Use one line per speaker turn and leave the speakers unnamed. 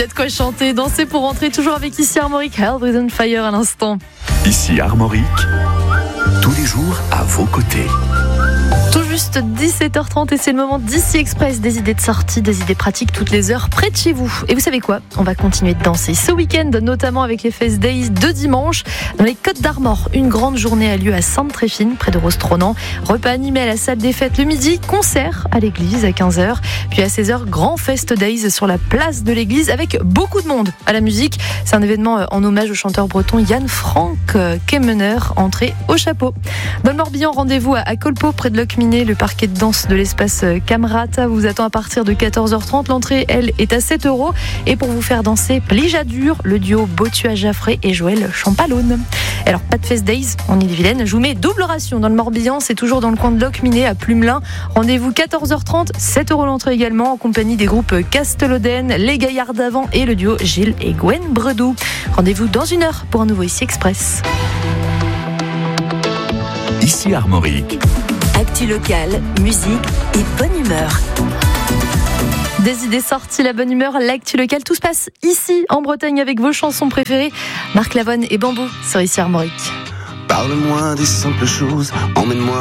a de quoi chanter, danser pour rentrer, toujours avec ici Armorique, Hell Breathe Fire à l'instant.
Ici Armorique, tous les jours à vos côtés.
Tout juste 17h30 et c'est le moment d'Ici Express, des idées de sortie, des idées pratiques toutes les heures près de chez vous. Et vous savez quoi ? On va continuer de danser ce week-end, notamment avec les Fest Days de dimanche. Dans les Côtes d'Armor, une grande journée a lieu à Sainte-Tréfine, près de Rostronant. Repas animé à la salle des fêtes le midi, concert à l'église à 15h. Puis à 16h, grand Fest Days sur la place de l'église avec beaucoup de monde à la musique. C'est un événement en hommage au chanteur breton Yann Frank Kemener, entrée au chapeau. Dans le Morbihan, rendez-vous à Colpo, près de Locminé. Le parquet de danse de l'espace Camerata vous attend à partir de 14h30. L'entrée, elle, est à 7 €. Et pour vous faire danser, Plijadure, le duo Botua Jaffré et Joël Champalone. Alors, pas de Fest Days en Ille-et-Vilaine. Je vous mets double ration dans le Morbihan. C'est toujours dans le coin de Locminé, à Plumelin. Rendez-vous 14h30, 7 € l'entrée également, en compagnie des groupes Casteloden, Les Gaillards d'Avant et le duo Gilles et Gwen Bredou. Rendez-vous dans 1 heure pour un nouveau Ici Express.
Ici Armorique.
Actu locale, musique et bonne humeur.
Des idées sorties, la bonne humeur, l'actu locale, tout se passe ici en Bretagne avec vos chansons préférées. Marc Lavoine et Bambou sur Ici Armorique.
Parle-moi des simples choses, emmène-moi